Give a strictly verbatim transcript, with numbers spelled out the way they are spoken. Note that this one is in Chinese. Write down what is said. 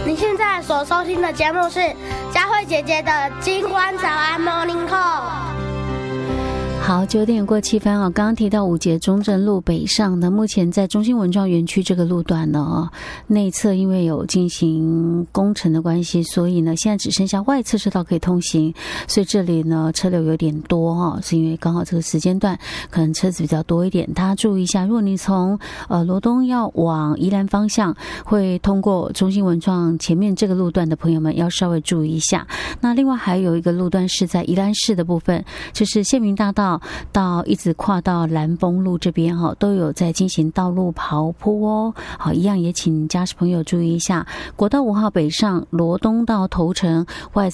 你现在所收听的节目是佳慧姐姐的金光早安 Morning Call。 好，九点过七分啊，刚刚提到五节中正路北上的，目前在中心文创园区这个路段呢，哦，内侧因为有进行工程的关系，所以呢，现在只剩下外侧车道可以通行，所以这里呢车流有点多哈，是因为刚好这个时间段可能车子比较多一点，大家注意一下。如果你从呃罗东要往宜兰方向，会通过中心文创前面这个路段的朋友们要稍微注意一下。那另外还有一个路段是在宜兰市的部分，就是县民大道到一直跨到兰丰路这边哈，都有在进行道路刨铺哦。好，一样也请驾驶朋友注意一下。国道五号北上罗东到头城外